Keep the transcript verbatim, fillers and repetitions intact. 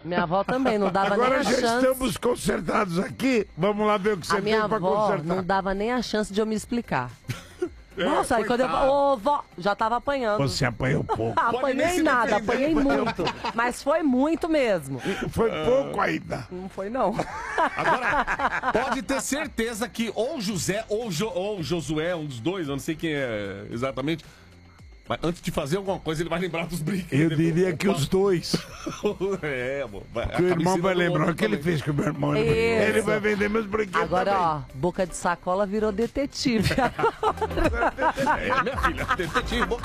Minha avó também não dava Agora nem a já chance. estamos consertados aqui. Vamos lá ver o que você A minha tem pra avó consertar. não dava nem a chance de eu me explicar. É, Nossa, aí quando eu coitado. ô, vó, já tava apanhando. Você apanhou pouco. Apanhei nada, apanhei muito. Mas foi muito mesmo. Foi pouco ainda. Não foi, não. Agora, pode ter certeza que ou José ou, jo, ou Josué, um dos dois, eu não sei quem é exatamente, mas antes de fazer alguma coisa, ele vai lembrar dos brinquedos. Eu diria que os dois. É, amor. Vai, Porque o irmão vai lembrar o que ele fez com o meu irmão. Isso. Ele vai vender meus brinquedos Agora, também. ó, boca de sacola virou detetive. É, minha filha, detetive,